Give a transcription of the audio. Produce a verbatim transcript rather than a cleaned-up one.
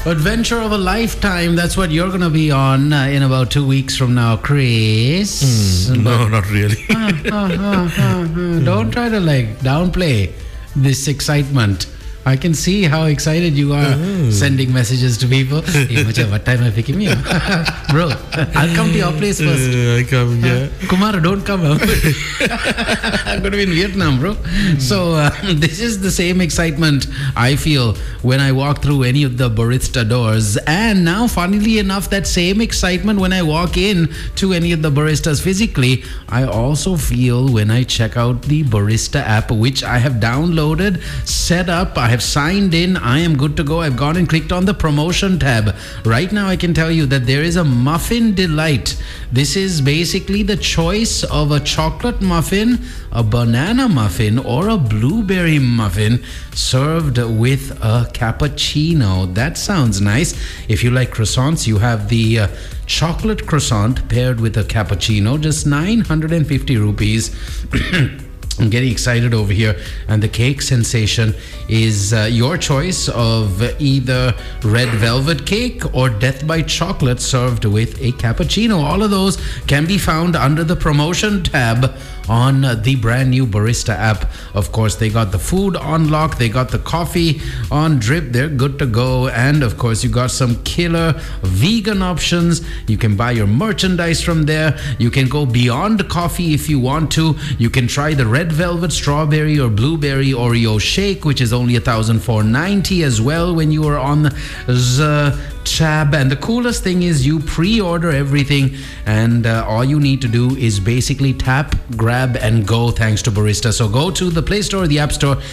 Adventure of a lifetime. That's what you're going to be on uh, in about two weeks from now, Chris. Mm, no, not really. uh, uh, uh, uh, uh, don't try to like downplay this excitement. I can see how excited you are mm. sending messages to people. Hey, Macha, what time are you picking me up? Bro, I'll come to your place first. Uh, I come, yeah. Uh, Kumar, don't come. I'm going to be in Vietnam, bro. Mm. So, uh, this is the same excitement I feel when I walk through any of the barista doors. And now, funnily enough, that same excitement when I walk in to any of the baristas physically, I also feel when I check out the Barista app, which I have downloaded, set up. I have signed in. I am good to go. I've gone and clicked on the promotion tab. Right now, I can tell you that there is a muffin delight. This is basically the choice of a chocolate muffin, a banana muffin, or a blueberry muffin served with a cappuccino. That sounds nice. If you like croissants, you have the uh, chocolate croissant paired with a cappuccino, just nine hundred fifty rupees. I'm getting excited over here. And the cake sensation is uh, your choice of either red velvet cake or death by chocolate served with a cappuccino. All of those can be found under the promotion tab on the brand new Barista app. Of course, they got the food on lock, they got the coffee on drip, they're good to go. And of course, you got some killer vegan options. You can buy your merchandise from there. You can go beyond coffee if you want to. You can try the red velvet strawberry or blueberry Oreo shake, which is only one thousand four hundred ninety as well when you are on the tab. And the coolest thing is you pre-order everything, and uh, all you need to do is basically tap, grab and go thanks to Barista. So go to the Play Store or the App Store